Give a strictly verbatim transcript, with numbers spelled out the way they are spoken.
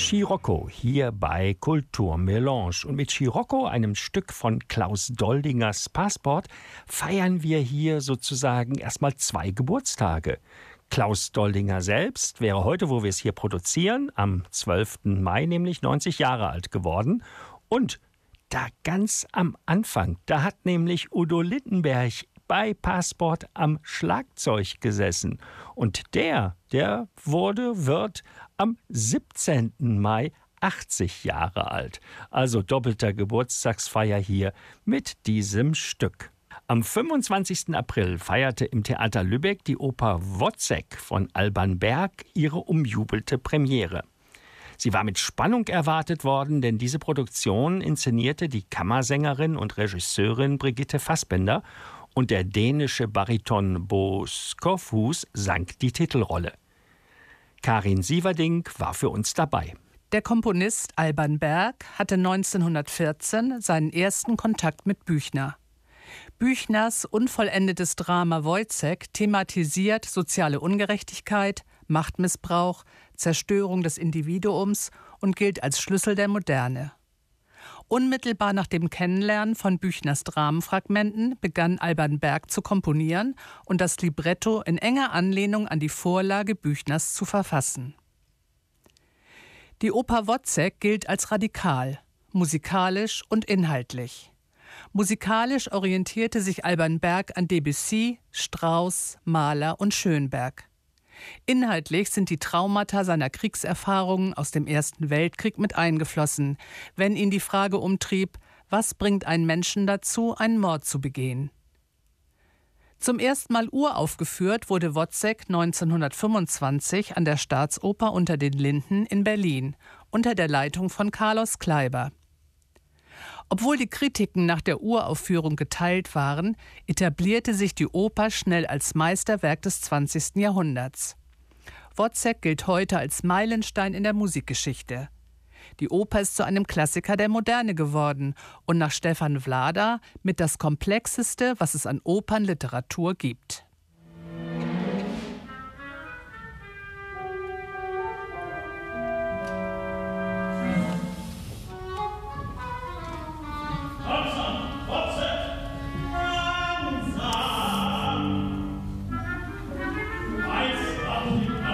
Scirocco hier bei Kulturmelange. Und mit Scirocco, einem Stück von Klaus Doldingers Passport, feiern wir hier sozusagen erstmal zwei Geburtstage. Klaus Doldinger selbst wäre heute, wo wir es hier produzieren, am zwölften Mai nämlich neunzig Jahre alt geworden. Und da ganz am Anfang, da hat nämlich Udo Lindenberg bei Passport am Schlagzeug gesessen. Und der, der wurde, wird am siebzehnten Mai achtzig Jahre alt. Also doppelter Geburtstagsfeier hier mit diesem Stück. Am fünfundzwanzigsten April feierte im Theater Lübeck die Oper Wozzeck von Alban Berg ihre umjubelte Premiere. Sie war mit Spannung erwartet worden, denn diese Produktion inszenierte die Kammersängerin und Regisseurin Brigitte Fassbender und der dänische Bariton Bo Skovhus sang die Titelrolle. Karin Sieverding war für uns dabei. Der Komponist Alban Berg hatte neunzehnhundertvierzehn seinen ersten Kontakt mit Büchner. Büchners unvollendetes Drama Wozzeck thematisiert soziale Ungerechtigkeit, Machtmissbrauch, Zerstörung des Individuums und gilt als Schlüssel der Moderne. Unmittelbar nach dem Kennenlernen von Büchners Dramenfragmenten begann Alban Berg zu komponieren und das Libretto in enger Anlehnung an die Vorlage Büchners zu verfassen. Die Oper Wozzeck gilt als radikal, musikalisch und inhaltlich. Musikalisch orientierte sich Alban Berg an Debussy, Strauss, Mahler und Schönberg. Inhaltlich sind die Traumata seiner Kriegserfahrungen aus dem Ersten Weltkrieg mit eingeflossen, wenn ihn die Frage umtrieb, was bringt einen Menschen dazu, einen Mord zu begehen? Zum ersten Mal uraufgeführt wurde Wozzeck neunzehnhundertfünfundzwanzig an der Staatsoper unter den Linden in Berlin unter der Leitung von Carlos Kleiber. Obwohl die Kritiken nach der Uraufführung geteilt waren, etablierte sich die Oper schnell als Meisterwerk des zwanzigsten Jahrhunderts. Wozzeck gilt heute als Meilenstein in der Musikgeschichte. Die Oper ist zu einem Klassiker der Moderne geworden und nach Stefan Vlada mit das Komplexeste, was es an Opernliteratur gibt.